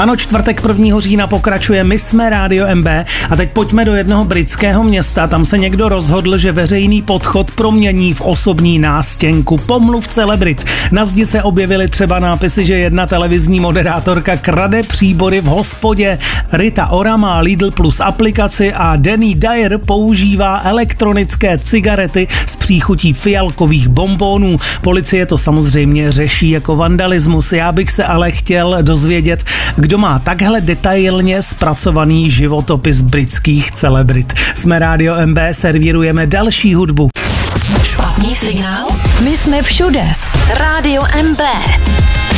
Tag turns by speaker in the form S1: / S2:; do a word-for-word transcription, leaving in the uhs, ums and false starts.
S1: Ano, čtvrtek prvního října pokračuje, my jsme Rádio M B a teď pojďme do jednoho britského města. Tam se někdo rozhodl, že veřejný podchod promění v osobní nástěnku. Pomluv celebrit. Na zdi se objevily třeba nápisy, že jedna televizní moderátorka krade příbory v hospodě. Rita Ora má Lidl Plus aplikaci a Danny Dyer používá elektronické cigarety s příchutí fialkových bonbonů. Policie to samozřejmě řeší jako vandalismus. Já bych se ale chtěl dozvědět, kdo má takhle detailně zpracovaný životopis britských celebrit. Jsme Rádio M B, servírujeme další hudbu.
S2: Špatný signál? My jsme všude. Rádio M B.